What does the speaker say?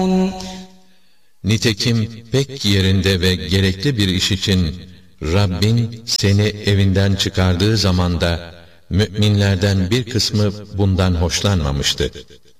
يعلمون. Nitekim pek yerinde ve gerekli bir iş için Rabbin seni evinden çıkardığı zaman da müminlerden bir kısmı bundan hoşlanmamıştı.